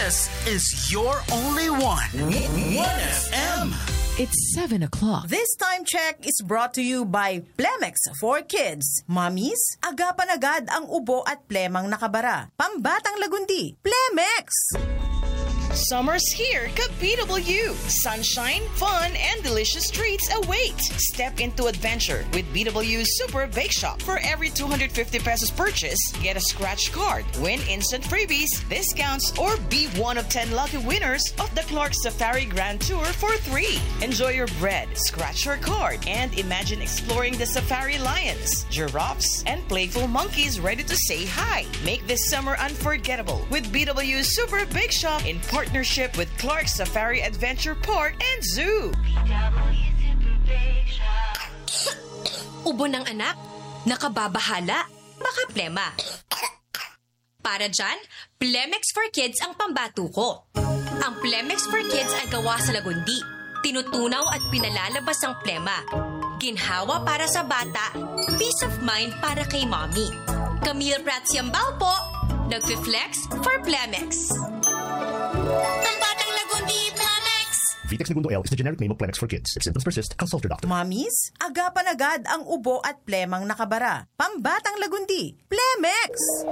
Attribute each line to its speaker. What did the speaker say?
Speaker 1: This is your only one. 1FM.
Speaker 2: It's 7 o'clock.
Speaker 3: This time check is brought to you by Plemex for Kids. Mommies, agapan agad ang ubo at plemang nakabara. Pambatang lagundi, Plemex!
Speaker 4: Summer's here, ka-BW. Sunshine, fun, and delicious treats await. Step into adventure with BW Super Bake Shop. For every 250 pesos purchase, get a scratch card, win instant freebies, discounts, or be one of 10 lucky winners of the Clark Safari Grand Tour for 3. Enjoy your bread, scratch your card, and imagine exploring the safari lions, giraffes, and playful monkeys ready to say hi. Make this summer unforgettable with BW Super Bake Shop in partnership with Clark Safari Adventure Park and Zoo.
Speaker 5: Ubo ng anak, nakababahala, baka plema. Para dyan, Plemex for Kids ang pambato ko. Ang Plemex for Kids ay gawa sa lagundi. Tinutunaw at pinalalabas ang plema. Ginhawa para sa bata, peace of mind para kay mommy. Camille Pratsiambal po, nagfi-flex for Plemex. Pambatang lagundi, Plemex!
Speaker 6: Vitex Segundo L is the generic name of Plemex for kids. If symptoms persist, consult your doctor.
Speaker 3: Mommies, agapan agad ang ubo at plemang nakabara. Pambatang lagundi, Plemex!